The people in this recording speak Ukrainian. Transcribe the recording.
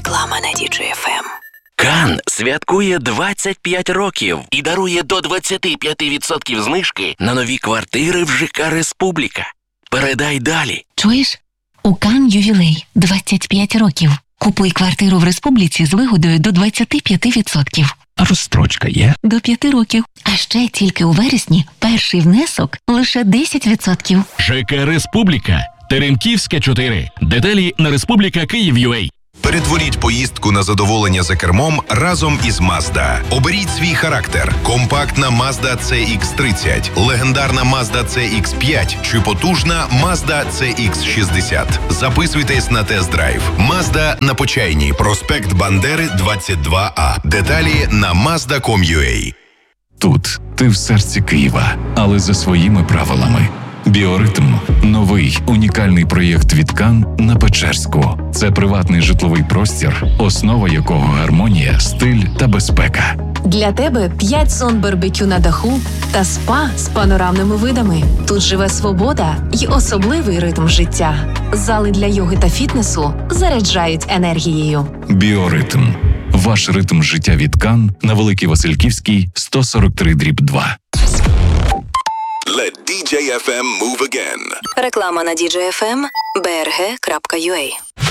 Реклама на DJ FM. Кан святкує 25 років і дарує до 25% знижки на нові квартири в ЖК «Республіка». Передай далі. Чуєш? У Кан ювілей 25 років. Купуй квартиру в Республіці з вигодою до 25%. А розстрочка є? До 5 років. А ще тільки у вересні перший внесок лише 10%. ЖК «Республіка». Теремківська, 4. Деталі на Республіка Київ.UA. Перетворіть поїздку на задоволення за кермом разом із Mazda. Оберіть свій характер. Компактна Mazda CX-30, легендарна Mazda CX-5 чи потужна Mazda CX-60. Записуйтесь на тест-драйв. Mazda на Почайній, проспект Бандери, 22А. Деталі на mazda.com.ua. Тут ти в серці Києва, але за своїми правилами. Біоритм – новий, унікальний проєкт від Кан на Печерську. Це приватний житловий простір, основа якого гармонія, стиль та безпека. Для тебе 5 зон барбекю на даху та спа з панорамними видами. Тут живе свобода й особливий ритм життя. Зали для йоги та фітнесу заряджають енергією. Біоритм – ваш ритм життя від Кан на Великій Васильківській, 143/2. Let DJ FM move again. Реклама на DJ FM. brg.ua.